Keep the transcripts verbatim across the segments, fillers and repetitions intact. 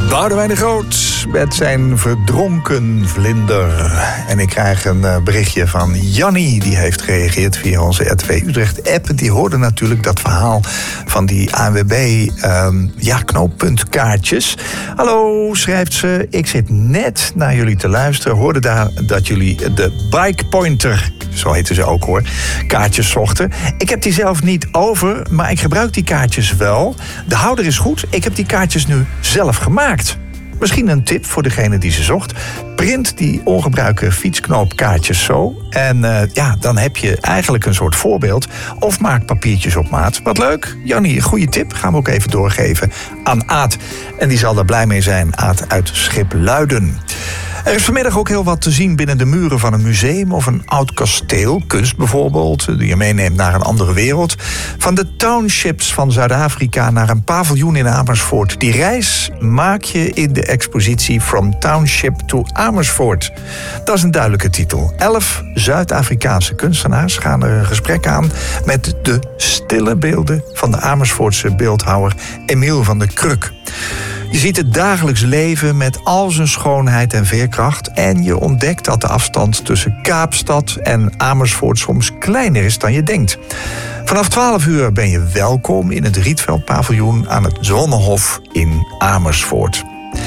Boudewijn de Groot met zijn verdronken vlinder. En ik krijg een berichtje van Jannie. Die heeft gereageerd via onze R T W Utrecht-app. Die hoorde natuurlijk dat verhaal van die A N W B um, ja, knooppuntkaartjes. Hallo, schrijft ze. Ik zit net naar jullie te luisteren. Hoorde daar dat jullie de Bike Pointer, zo heten ze ook hoor, kaartjes zochten. Ik heb die zelf niet over, maar ik gebruik die kaartjes wel. De houder is goed. Ik heb die kaartjes nu zelf gemaakt. Misschien een tip voor degene die ze zocht. Print die ongebruikte fietsknoopkaartjes zo. En uh, ja, dan heb je eigenlijk een soort voorbeeld. Of maak papiertjes op maat. Wat leuk. Jannie, goede tip. Gaan we ook even doorgeven aan Aad. En die zal er blij mee zijn. Aad uit Schipluiden. Er is vanmiddag ook heel wat te zien binnen de muren van een museum of een oud kasteel. Kunst bijvoorbeeld, die je meeneemt naar een andere wereld. Van de townships van Zuid-Afrika naar een paviljoen in Amersfoort. Die reis maak je in de expositie From Township to Amersfoort. Dat is een duidelijke titel. Elf Zuid-Afrikaanse kunstenaars gaan er een gesprek aan met de stille beelden van de Amersfoortse beeldhouwer Emiel van der Kruk. Je ziet het dagelijks leven met al zijn schoonheid en veerkracht. En je ontdekt dat de afstand tussen Kaapstad en Amersfoort soms kleiner is dan je denkt. Vanaf twaalf uur ben je welkom in het Rietveld-paviljoen aan het Zonnehof in Amersfoort.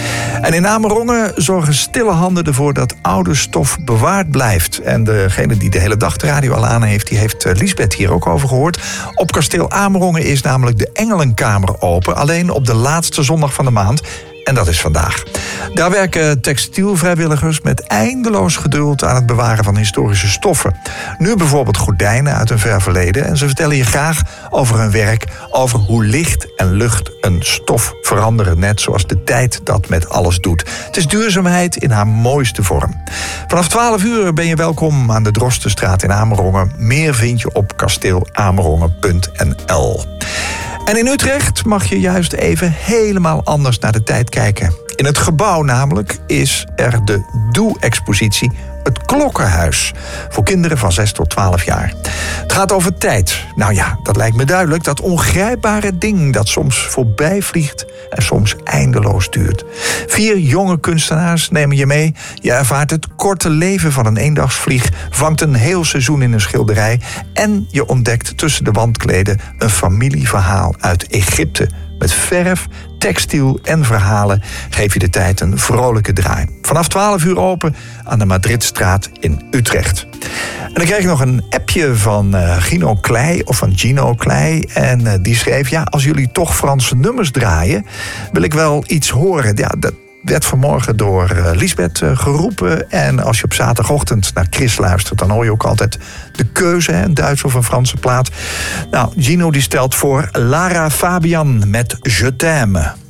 En in Amerongen zorgen stille handen ervoor dat oude stof bewaard blijft. En degene die de hele dag de radio al aan heeft, die heeft Liesbeth hier ook over gehoord. Op kasteel Amerongen is namelijk de Engelenkamer open, alleen op de laatste zondag van de maand. En dat is vandaag. Daar werken textielvrijwilligers met eindeloos geduld aan het bewaren van historische stoffen. Nu bijvoorbeeld gordijnen uit een ver verleden. En ze vertellen je graag over hun werk, over hoe licht en lucht een stof veranderen. Net zoals de tijd dat met alles doet. Het is duurzaamheid in haar mooiste vorm. Vanaf twaalf uur ben je welkom aan de Drostenstraat in Amerongen. Meer vind je op kasteelamerongen punt n l. En in Utrecht mag je juist even helemaal anders naar de tijd kijken. In het gebouw namelijk is er de Doe-expositie Het Klokkenhuis. Voor kinderen van zes tot twaalf jaar. Het gaat over tijd. Nou ja, dat lijkt me duidelijk. Dat ongrijpbare ding dat soms voorbij vliegt en soms eindeloos duurt. Vier jonge kunstenaars nemen je mee. Je ervaart het korte leven van een eendagsvlieg. Vangt een heel seizoen in een schilderij. En je ontdekt tussen de wandkleden een familieverhaal uit Egypte. Met verf, textiel en verhalen geef je de tijd een vrolijke draai. Vanaf twaalf uur open aan de Madridstraat in Utrecht. En dan kreeg ik nog een appje van uh, Gino Klei, of van Gino Klei. En uh, die schreef, ja, als jullie toch Franse nummers draaien, wil ik wel iets horen. Ja, dat werd vanmorgen door uh, Liesbeth uh, geroepen. En als je op zaterdagochtend naar Chris luistert, dan hoor je ook altijd de keuze, hè, een Duitse of een Franse plaat. Nou, Gino die stelt voor Lara Fabian met Je t'aime.